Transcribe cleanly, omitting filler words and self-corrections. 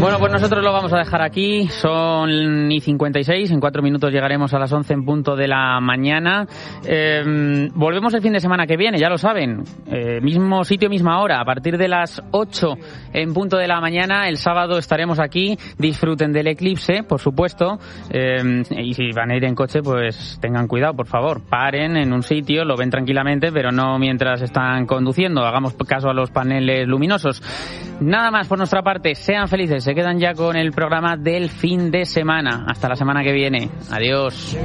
Bueno, pues nosotros lo vamos a dejar aquí. Son y 56. En 4 minutos llegaremos a las 11 en punto de la mañana. Volvemos el fin de semana que viene, ya lo saben. Mismo sitio, misma hora. A partir de las 8 en punto de la mañana. El sábado estaremos aquí. Disfruten del eclipse, por supuesto. Y si van a ir en coche, pues tengan cuidado, por favor. Paren en un sitio, lo ven tranquilamente, pero no mientras están conduciendo. Hagamos caso a los paneles luminosos. Nada más por nuestra parte. Sean felices. Se quedan ya con el programa del fin de semana. Hasta la semana que viene. Adiós.